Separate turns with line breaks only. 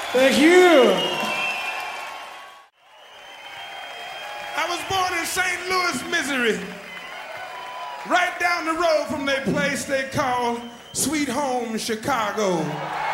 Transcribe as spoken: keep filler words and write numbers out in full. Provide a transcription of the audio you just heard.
Thank you.
I was born in Saint Louis, Missouri, right down the road from their place they call Sweet Home Chicago.